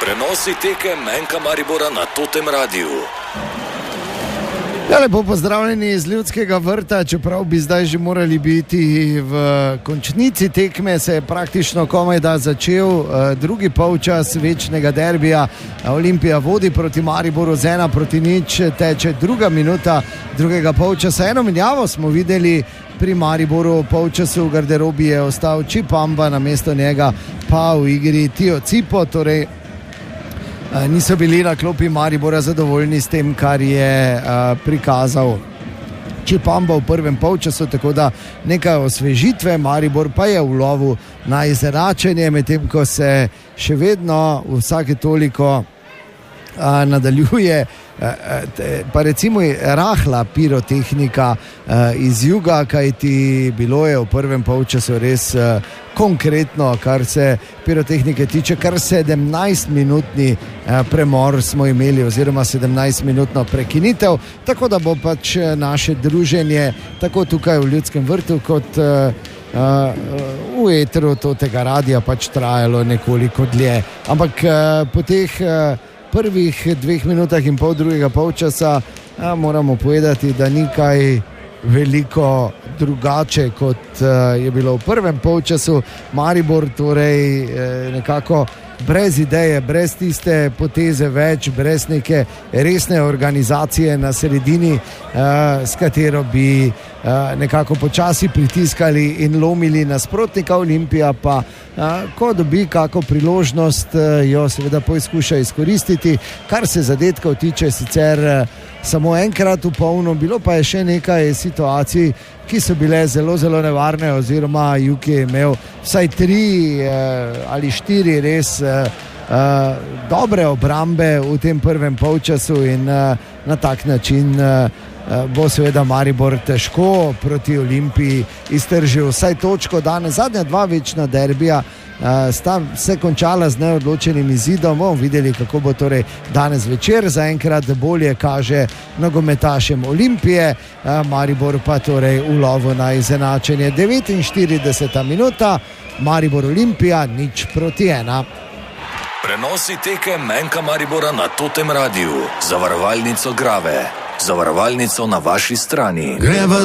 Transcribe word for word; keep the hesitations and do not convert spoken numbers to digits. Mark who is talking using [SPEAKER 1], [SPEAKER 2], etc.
[SPEAKER 1] Prenosi tekem Enka Maribora na Totem Radiu.
[SPEAKER 2] Ja, lepo pozdravljeni iz Ljudskega vrta, čeprav bi zdaj že morali biti v končnici tekme, se je praktično komaj da začel drugi polčas večnega derbija. Olimpija vodi proti Mariboru z ena proti nič, teče druga minuta drugega polčasa. Eno menjavo smo videli pri Mariboru, v polčasu v garderobi je ostal Čipamba, namesto njega pa v igri Tio Cipo, torej niso bili na klopi Maribora zadovoljni s tem, kar je uh, prikazal Čipamba v prvem polčasu, tako da nekaj osvežitve. Maribor pa je v lovu na izenačenje, medtem ko se še vedno vsake toliko uh, nadaljuje pa recimo rahla pirotehnika iz juga, kajti bilo je v prvem polčasu res konkretno, kar se pirotehnike tiče. Kar sedemnajst minutni premor smo imeli oziroma sedemnajst minutno prekinitev, tako da bo pač naše druženje tako tukaj v Ljudskem vrtu kot v eteru tega radija pač trajalo nekoliko dlje, ampak po teh prvih dveh minutah in pol drugega polčasa a, moramo povedati, da ni kaj veliko drugače, kot a, je bilo v prvem polčasu. Maribor torej e, nekako brez ideje, brez tiste poteze več, brez neke resne organizacije na sredini, a, s katero bi a, nekako počasi pritiskali in lomili nasprotnika. Olimpija pa A, ko dobi kako priložnost, jo seveda poizkuša izkoristiti. Kar se zadetkov tiče, sicer samo enkrat v polno, bilo pa je še nekaj situacij, ki so bile zelo, zelo nevarne, oziroma Jug je imel vsaj tri eh, ali štiri res eh, dobre obrambe v tem prvem polčasu in eh, na tak način eh, bo seveda Maribor težko proti Olimpiji iztržil vsaj točko danes. Zadnja dva večna derbija uh, sta se končala z neodločenim izidom. Bomo videli, kako bo torej danes večer. Zaenkrat bolje kaže nogometašem Olimpije, uh, Maribor pa torej v lovu na izenačenje. devetinštirideseta minuta, Maribor Olimpija nič proti ena.
[SPEAKER 1] Prenosi tekem Enka Maribora na Totem Radiu. Zavarovalnico Grave. Zavarovalnico na vaši strani.